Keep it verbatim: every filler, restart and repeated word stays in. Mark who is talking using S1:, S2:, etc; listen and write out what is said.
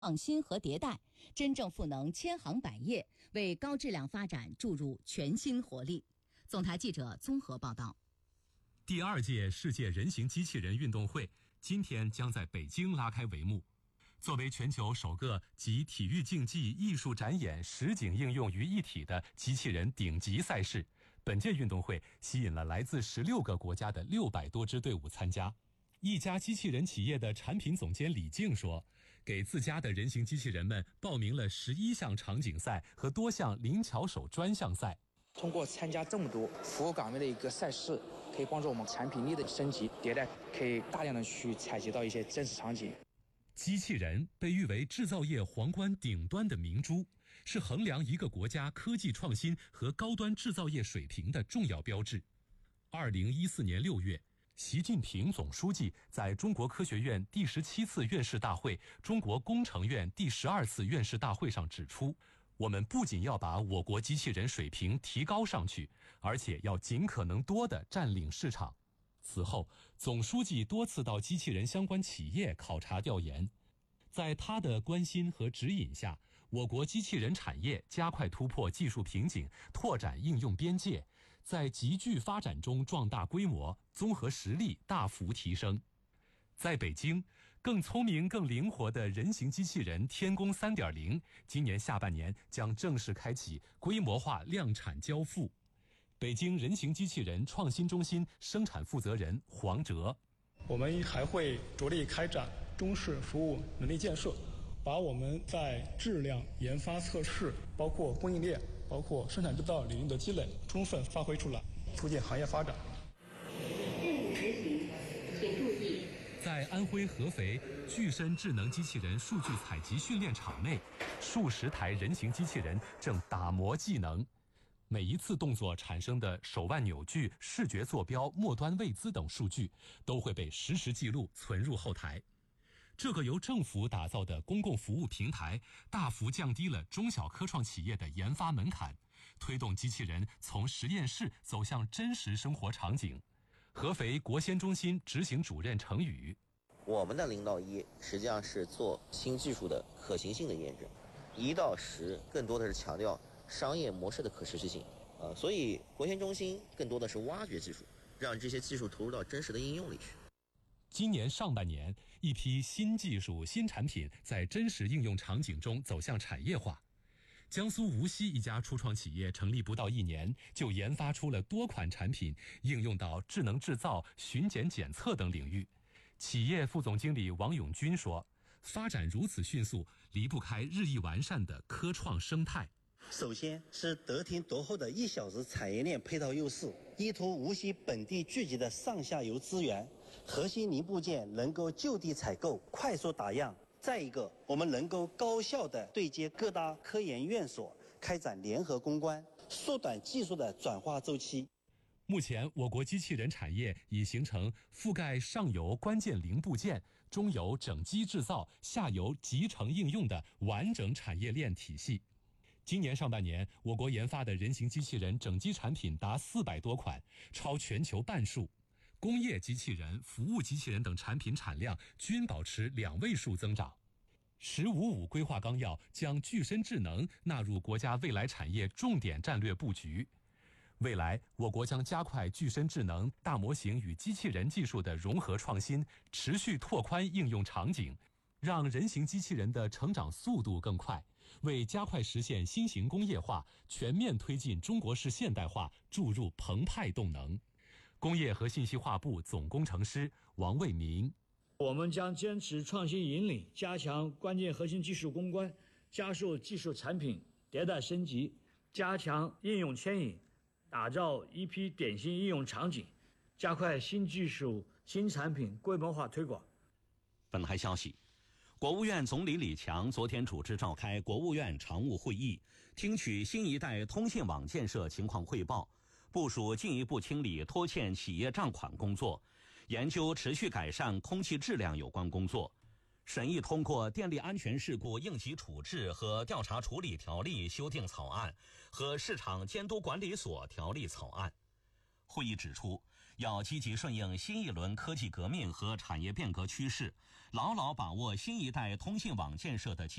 S1: 创新和迭代，真正赋能千行百业，为高质量发展注入全新活力。总台记者综合报道。
S2: 第二届世界人形机器人运动会今天将在北京拉开帷幕。作为全球首个集体育竞技、艺术展演、实景应用于一体的机器人顶级赛事，本届运动会吸引了来自十六个国家的六百多支队伍参加。一家机器人企业的产品总监李静说，给自家的人形机器人们报名了十一项场景赛和多项灵巧手专项赛。
S3: 通过参加这么多服务岗位的一个赛事，可以帮助我们产品力的升级迭代，可以大量的去采集到一些真实场景。
S2: 机器人被誉为制造业皇冠顶端的明珠，是衡量一个国家科技创新和高端制造业水平的重要标志。二零一四年六月，习近平总书记在中国科学院第十七次院士大会、中国工程院第十二次院士大会上指出，我们不仅要把我国机器人水平提高上去，而且要尽可能多地占领市场。此后，总书记多次到机器人相关企业考察调研，在他的关心和指引下，我国机器人产业加快突破技术瓶颈，拓展应用边界，在急剧发展中壮大规模，综合实力大幅提升。在北京，更聪明、更灵活的人形机器人天宫 三点零 今年下半年将正式开启规模化量产交付。北京人形机器人创新中心生产负责人黄哲，
S4: 我们还会着力开展中式服务能力建设，把我们在质量研发测试、包括供应链、包括生产制造领域的积累充分发挥出来，促进行业发展。
S5: 任务执行，请注意。
S2: 在安徽合肥巨深智能机器人数据采集训练场内，数十台人形机器人正打磨技能。每一次动作产生的手腕扭矩、视觉坐标、末端位姿等数据都会被实时记录存入后台。这个由政府打造的公共服务平台，大幅降低了中小科创企业的研发门槛，推动机器人从实验室走向真实生活场景。合肥国先中心执行主任程宇，
S6: 我们的零到一实际上是做新技术的可行性的验证，一到十更多的是强调商业模式的可持续性，呃，所以国先中心更多的是挖掘技术，让这些技术投入到真实的应用里去。
S2: 今年上半年，一批新技术、新产品在真实应用场景中走向产业化。江苏无锡一家初创企业成立不到一年，就研发出了多款产品，应用到智能制造、巡检检测等领域。企业副总经理王永军说，发展如此迅速，离不开日益完善的科创生态。
S7: 首先是得天独厚的一小时产业链配套优势，依托无锡本地聚集的上下游资源，核心零部件能够就地采购，快速打样。再一个，我们能够高效地对接各大科研院所，开展联合攻关，缩短技术的转化周期。
S2: 目前，我国机器人产业已形成覆盖上游关键零部件、中游整机制造、下游集成应用的完整产业链体系。今年上半年，我国研发的人形机器人整机产品达四百多款，超全球半数。工业机器人、服务机器人等产品产量均保持两位数增长。十五五规划纲要将具身智能纳入国家未来产业重点战略布局。未来，我国将加快具身智能、大模型与机器人技术的融合创新，持续拓宽应用场景，让人形机器人的成长速度更快，为加快实现新型工业化、全面推进中国式现代化注入澎湃动能。工业和信息化部总工程师王卫民，
S8: 我们将坚持创新引领，加强关键核心技术攻关，加速技术产品迭代升级，加强应用牵引，打造一批典型应用场景，加快新技术、新产品规模化推广。
S9: 本台消息，国务院总理李强昨天主持召开国务院常务会议，听取新一代通信网建设情况汇报，部署进一步清理拖欠企业账款工作，研究持续改善空气质量有关工作，审议通过《电力安全事故应急处置和调查处理条例》修订草案和《市场监督管理所条例》草案。会议指出， 要积极顺应新一轮科技革命和产业变革趋势，牢牢把握新一代通信网建设的机